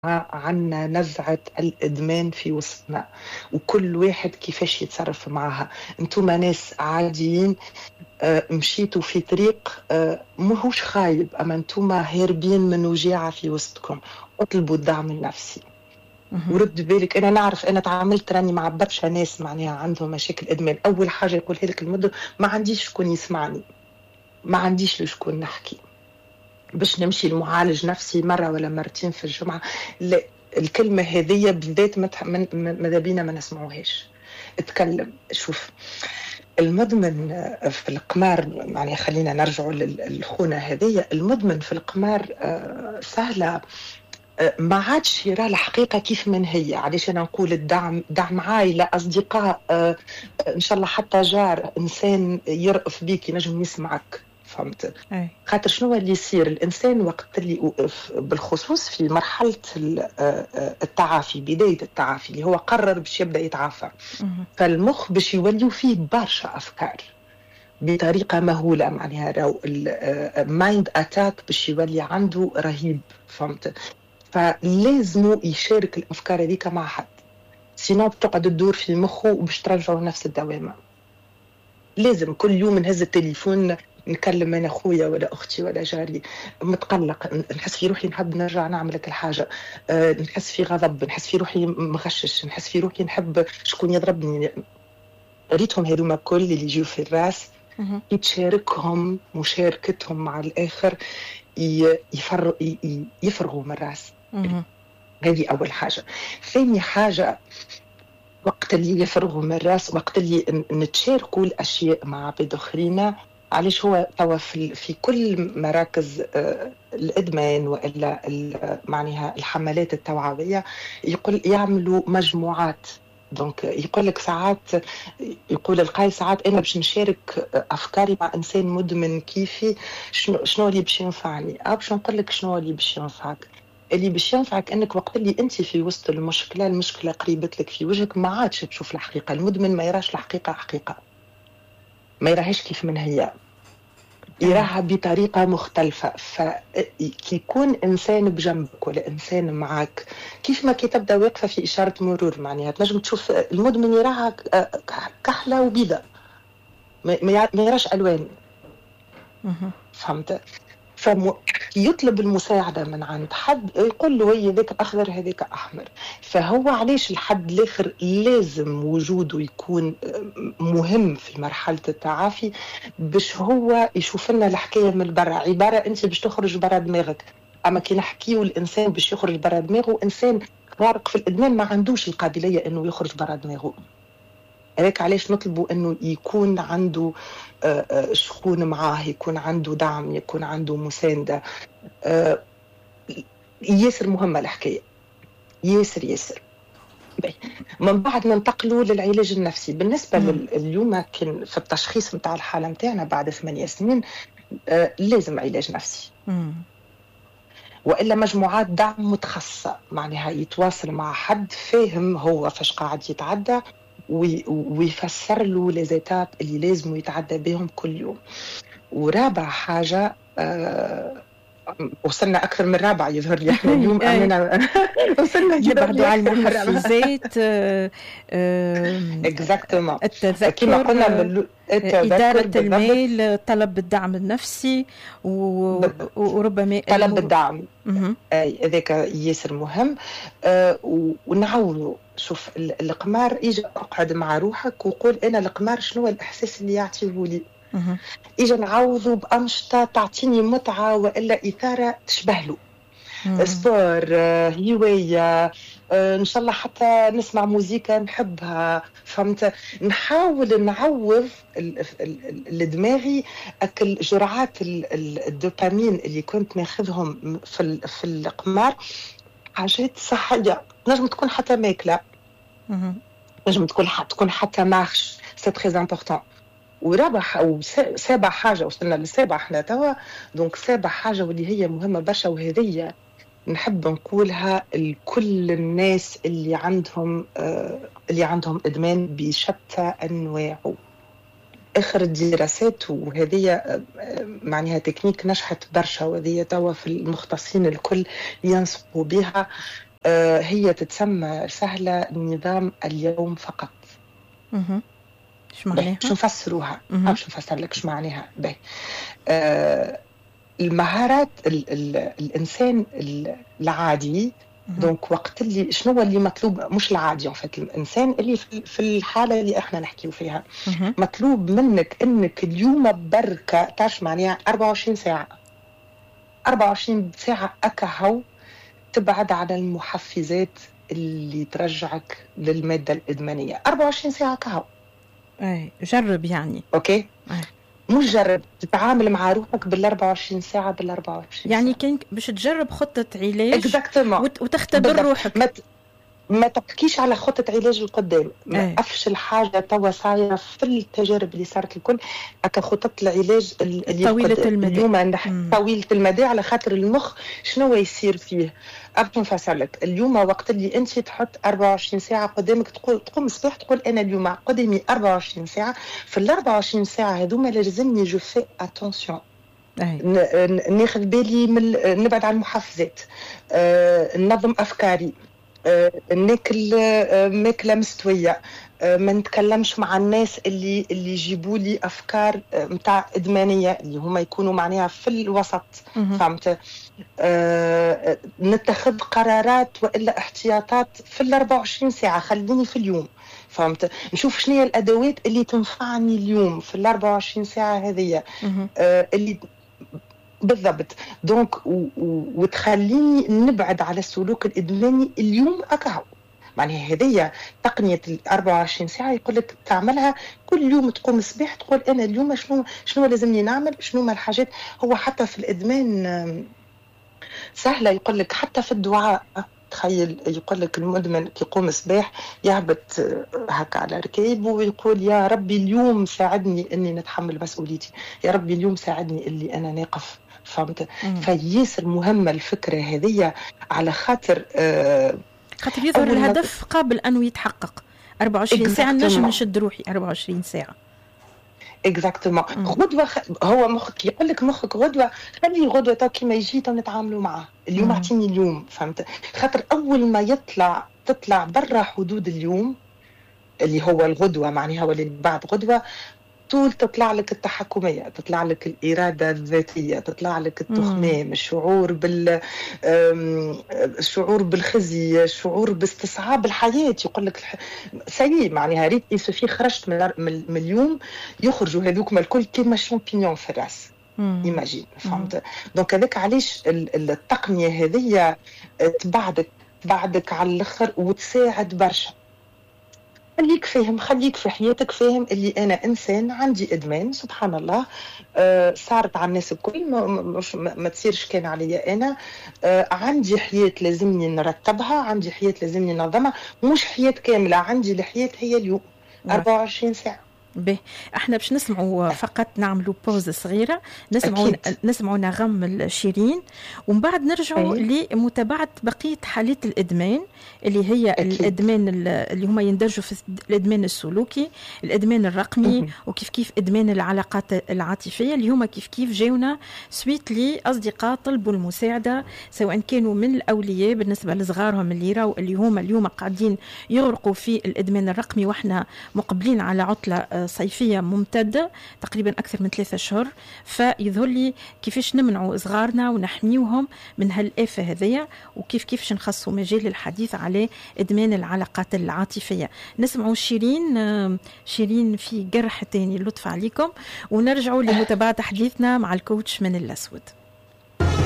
عنا نزعة الإدمان في وسطنا، وكل واحد كيفاش يتصرف معها. انتم ناس عاديين، مشيتوا في طريق ماهوش خايب، أما انتم هاربين من وجيعة في وسطكم. اطلبوا الدعم النفسي ورد بالك. أنا نعرف، أنا تعاملت راني مع برشا ناس معناها عندهم مشاكل إدمان. أول حاجة يقولها لك المدرب: ما عنديش شكون يسمعني، ما عنديش لشكون نحكي، باش نمشي لمعالج نفسي مرة ولا مرتين في الجمعة. لا، الكلمة هذه بالذات ماذا بينا ما نسمعوهاش. اتكلم. شوف، المدمن في القمار، يعني خلينا نرجع للخونة هذه. المدمن في القمار سهلة، ما عادش يرى الحقيقة كيف من هي. علاش أنا نقول الدعم؟ دعم عائلة، أصدقاء، إن شاء الله حتى جار، إنسان يرأف بيك ينجم يسمعك. فهمت؟ أي. خاطر شنو اللي يصير الإنسان وقت اللي بالخصوص في مرحلة التعافي، بداية التعافي، اللي هو قرر باش يبدأ يتعافى، فالمخ باش يوليو فيه برشا أفكار بطريقة مهولة. معناها راو المايند أتاك باش يولي عنده رهيب. فهمت؟ فلازم يشارك الأفكار هذيك مع حد، سينو بتقعد تدور في مخه وباش ترجعه نفس الدوامة. لازم كل يوم نهز التليفون نكلم انا اخويا ولا اختي ولا جاري متقلق، نحس في روحي نحب نرجع نعمل لك الحاجه، نحس في غضب، نحس في روحي مغشش، نحس في روحي نحب شكون يضربني. ريتهم هذوما كل اللي يجيو في الراس يتشاركهم مشاركتهم مع الاخر يفرغوا من الراس. هذه اول حاجه. ثاني حاجه، وقت اللي يفرغوا من الراس، وقت اللي نتشاركوا الاشياء مع عباد اخرين. علاش هو توا في كل مراكز الادمان والا معناها الحملات التوعويه يقول يعملوا مجموعات. دونك يقول لك ساعات، يقول القاي ساعات انا باش نشارك افكاري مع انسان مدمن كيفي، شنو اللي باش ينفعني؟ باش نقول لك شنو اللي باش ينفعك. اللي باش ينفعك انك وقت اللي انت في وسط المشكله قريبت لك في وجهك، ما عادش تشوف الحقيقه. المدمن ما يراش الحقيقه حقيقه، ما يراهاش كيف من هي، يراها بطريقه مختلفه. فكي يكون انسان بجنبك ولا انسان معك، كيف ما كي تبدا واقفه في اشاره مرور، معناها تنجم تشوف المدمن يراها كحله وبيضه، ما يراش الوان. فهمت؟ فيطلب المساعدة من عند حد، يقول له هي ذاك أخضر هذاك أحمر. فهو علاش الحد الآخر لازم وجوده يكون مهم في مرحلة التعافي، باش هو يشوف لنا الحكاية من برا. عبارة أنت باش تخرج برا دماغك، أما كي نحكيو الإنسان باش يخرج برا دماغه، إنسان غارق في الإدمان ما عندوش القابلية أنه يخرج برا دماغه. هيك علاش نطلبوا انه يكون عنده شكون معاه، يكون عنده دعم، يكون عنده مساندة. ياسر مهمة الحكاية، ياسر. من بعد ننتقلوا للعلاج النفسي. بالنسبة اليوم كان في التشخيص متاع الحالة متاعنا بعد 8 سنين لازم علاج نفسي، وإلا مجموعات دعم متخصصة، معناها يتواصل مع حد فاهم هو فاش قاعد يتعدى ويفسر له لزيتاب اللي لازم يتعدى بهم كل يوم. ورابع حاجة، وصلنا أكثر من رابع يظهر لي إحنا اليوم أمنا وصلنا نبعدوا على المحفزات، التذكر، كما قلنا إدارة المال، طلب الدعم النفسي، وربما طلب الدعم هذاك ياسر مهم. ونعاونوا. شوف القمار يجي اقعد مع روحك وقول انا القمار شنو الإحساس اللي يعطيه لي، إجا نعوضه بأنشطة تعطيني متعة وإلا إثارة تشبه له، سبور، هواية، إن شاء الله حتى نسمع موسيقى نحبها. فهمت؟ نحاول نعوض لدماغي أكل جرعات الدوبامين اللي كنت ناخذهم في القمار، حاجات صحية. نجم تكون حتى ماكلة، نجم تكون حتى مارش، سي تري امبورطون. ورابع أو سابع حاجة، وصلنا للسابع احنا توا. دونك سابع حاجة واللي هي مهمة برشا، وهذه نحب نقولها لكل الناس اللي عندهم إدمان بشتى أنواعه. آخر الدراسات، وهذه معناها تكنيك نجحت برشا، وهذه توا في المختصين الكل ينصبوا بها، هي تتسمى سهلة نظام اليوم فقط. شو معناها؟ شو نفسروها؟ شو نفسر لك شو معناها؟ المهارات الإنسان العادي، دونك وقت اللي شنو اللي مطلوب، مش العادي فات الإنسان اللي في الحالة اللي احنا نحكيو فيها، مطلوب منك انك اليوم بركة تعرف معناها 24 ساعة 24 ساعة أكهو تبعد عن المحفزات اللي ترجعك للمادة الإدمانية. 24 ساعة كهو. جرب يعني. أوكي. مش جرب، تتعامل مع روحك بال24 ساعة بال24 يعني كان باش تجرب خطة علاج Exactement. وتختبر روحك. ما تحكيش على خطة علاج القدام. أفشل حاجة توا صايرة في التجارب اللي صارت الكل هكا خطة العلاج اللي طويلة المدى. اليوم طويلة المدى على خاطر المخ شنو يصير فيه. أبغى نفسر لك اليوم وقت اللي أنت تحط 24 ساعة قدامك، تقوم الصباح تقول أنا اليوم قدامي 24 ساعة، في ال 24 ساعة هذوما لازمني جو في اتونسيون، ناخذ بالي من نبعد عن المحفزات، ننظم أفكاري، ناكل ماكله مستويه، ما نتكلمش مع الناس اللي يجيبوا لي افكار متاع ادمانيه اللي هما يكونوا معناها في الوسط. فهمت؟ نتخذ قرارات والا احتياطات في ال 24 ساعه، خليني في اليوم. فهمت؟ نشوف شنو هي الادوات اللي تنفعني اليوم في ال 24 ساعه هذه اللي بالضبط. دونك وتخليني نبعد على السلوك الإدماني اليوم أكهو. معناها هذه تقنية 24 ساعة يقول لك تعملها كل يوم، تقوم الصباح تقول أنا اليوم شنو لازمني نعمل، شنو ما الحاجات. هو حتى في الإدمان سهلة، يقول لك حتى في الدعاء. تخيل يقول لك المدمن كي يقوم الصباح يهبط هكا على ركيب ويقول يا ربي اليوم ساعدني اني نتحمل مسؤوليتي، يا ربي اليوم ساعدني اللي انا ناقف. فهمت؟ فياسر مهمة الفكرة هذه على خاطر يظهر الهدف قابل انه يتحقق. 24 ساعة نجم نشد روحي 24 ساعة. اكزاكتومون. غدوه هو مخك يقول لك مخك غدوه، خلي غدوه تو كيما يجي تو نتعاملوا معاه اليوم، اعطيني اليوم. فهمت؟ خاطر اول ما تطلع برا حدود اليوم اللي هو الغدوه، معناها واللي بعد غدوه طول تطلع لك التحكمية، تطلع لك الإرادة الذاتية، تطلع لك التخمام، الشعور بالخزي، الشعور باستصعاب الحياة. يقول لك سيء معناها ريت يسوفي خرجت من اليوم يخرجوا هذوك الكل كيما شامبينيون في الراس. إيماجين. فهمت؟ دونك هذاك علاش التقنية هذه تبعدك على الآخر وتساعد برشا. خليك في حياتك فاهم اللي أنا إنسان عندي إدمان، سبحان الله، صارت على الناس الكل، ما تصيرش كان عليا أنا. عندي حياة لازمني نرتبها، عندي حياة لازمني ننظمها، مش حياة كاملة، عندي الحياة هي اليوم 24 ساعة. به احنا باش نسمعوا فقط نعملوا بوز صغيره، نسمعوا نغم الشيرين، ومن بعد نرجعوا لمتابعه بقيه حالات الادمان اللي هي الادمان اللي هما يندرجوا في الادمان السلوكي، الادمان الرقمي، وكيف ادمان العلاقات العاطفيه اللي هما كيف جاونا سويت لي اصدقاء طلبوا المساعده، سواء كانوا من الاولياء بالنسبه لصغارهم اللي راو اللي هما اليوم قاعدين يغرقوا في الادمان الرقمي، واحنا مقبلين على عطله صيفية ممتدة تقريبا أكثر من 3 أشهر، فيظهر لي كيفاش نمنعوا صغارنا ونحميوهم من هالآفة هذية، وكيفاش نخصوا مجال الحديث على إدمان العلاقات العاطفية. نسمعوا شيرين في جرح تاني، لطف عليكم، ونرجعوا لمتابعة حديثنا مع الكوتش من الأسود.